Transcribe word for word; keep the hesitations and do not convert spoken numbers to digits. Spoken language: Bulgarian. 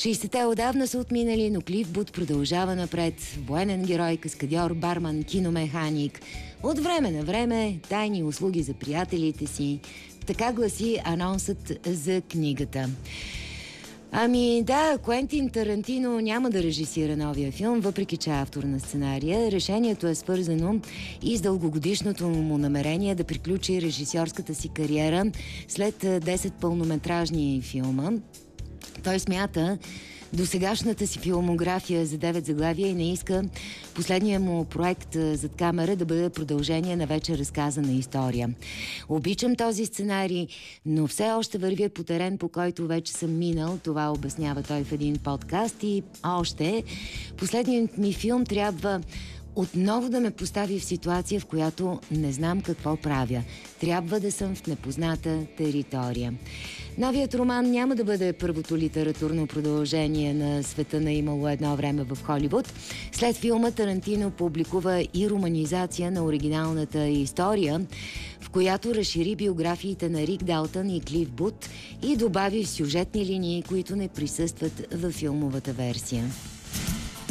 шейсетте отдавна са отминали, но Клиф Бут продължава напред. Военен герой, каскадьор, барман, киномеханик. От време на време тайни услуги за приятелите си. Така гласи анонсът за книгата. Ами да, Куентин Тарантино няма да режисира новия филм, въпреки че е автор на сценария. Решението е свързано и с дългогодишното му намерение да приключи режисьорската си кариера след десет пълнометражни филма. Той смята досегашната си филмография за девет заглавия и не иска последния му проект зад камера да бъде продължение на вече разказана история. Обичам този сценарий, но все още вървя по терен, по който вече съм минал. Това обяснява той в един подкаст. И още, последният ми филм трябва отново да ме постави в ситуация, в която не знам какво правя. Трябва да съм в непозната територия. Новият роман няма да бъде първото литературно продължение на Света на имало едно време в Холивуд. След филма Тарантино публикува и романизация на оригиналната история, в която разшири биографиите на Рик Далтън и Клиф Бут и добави сюжетни линии, които не присъстват във филмовата версия.